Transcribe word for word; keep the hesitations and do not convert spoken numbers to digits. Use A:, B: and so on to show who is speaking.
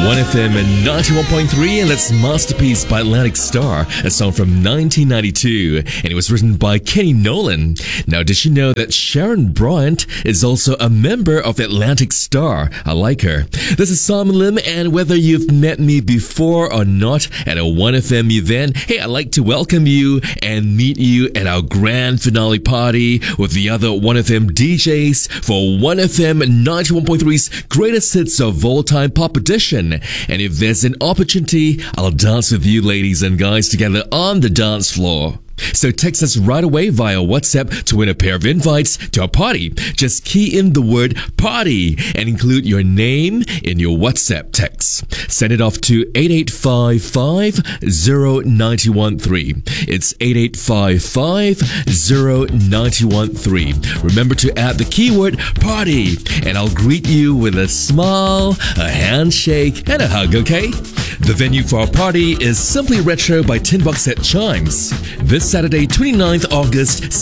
A: one F M ninety-one point three, and that's Masterpiece by Atlantic Starr, a song from nineteen ninety-two, and it was written by Kenny Nolan. Now, did you know that Sharon Bryant is also a member of Atlantic Starr? I like her. This is Simon Lim, and whether you've met me before or not at a one F M event, hey, I'd like to welcome you and meet you at our grand finale party with the other one F M D Js for one F M ninety-one point three's Greatest Hits of All Time Pop Edition. And if there's an opportunity, I'll dance with you ladies and guys together on the dance floor. So text us right away via WhatsApp to win a pair of invites to our party. Just key in the word party and include your name in your WhatsApp text. Send it off to eight eight five five zero nine one three. It's eight eight five five zero nine one three. Remember to add the keyword party, and I'll greet you with a smile, a handshake, and a hug, okay? The venue for our party is Simply Retro by Tin Box at Chimes. This Saturday, twenty-ninth August,